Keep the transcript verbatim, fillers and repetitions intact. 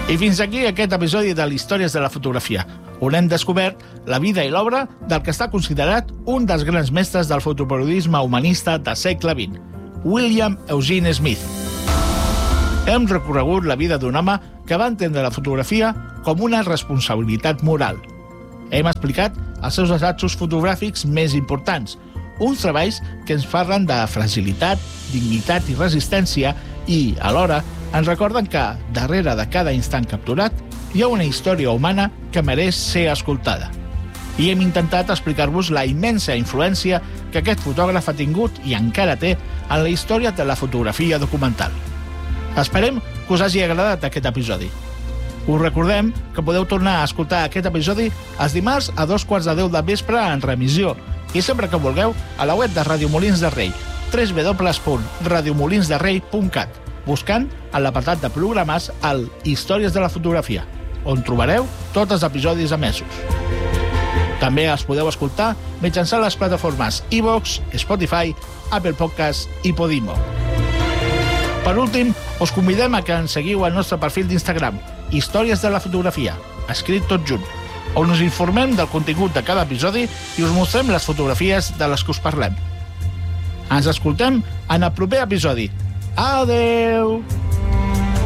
I fins aquí aquest episodi de l'Històries de la Fotografia, on hem descobert la vida i l'obra del que està considerat un dels grans mestres del fotoperiodisme humanista del segle vint, William Eugene Smith. Hem recorregut la vida d'un home que va entendre la fotografia com una responsabilitat moral. Hem explicat els seus assajos fotogràfics més importants, uns treballs que ens parlen de fragilitat, dignitat i resistència i, alhora, ens recorden que, darrere de cada instant capturat, hi ha una història humana que mereix ser escoltada. I hem intentat explicar-vos la immensa influència que aquest fotògraf ha tingut i encara té en la història de la fotografia documental. Esperem que us hagi agradat aquest episodi. Us recordem que podeu tornar a escoltar aquest episodi els dimarts a dos quarts de deu de vespre en remissió i sempre que vulgueu a la web de Ràdio Molins de Rei, w w w punt radio molins de rei punt cat, buscant en l'apartat de programes el Històries de la Fotografia, on trobareu tots els episodis emesos. També els podeu escoltar mitjançant les plataformes iVoox, Spotify, Apple Podcasts i Podimo. Per últim, us convidem a que ens seguiu al nostre perfil d'Instagram, Històries de la Fotografia, escrit tot junt, on us informem del contingut de cada episodi i us mostrem les fotografies de les que us parlem. Ens escoltem en el proper episodi. Adeu!